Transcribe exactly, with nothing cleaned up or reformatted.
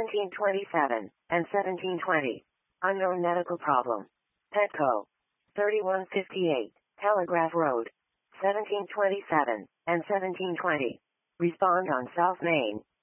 seventeen twenty-seven, and seventeen twenty. Unknown medical problem. Petco. thirty-one fifty-eight, Telegraph Road. seventeen twenty-seven, and seventeen twenty. Respond on South Main.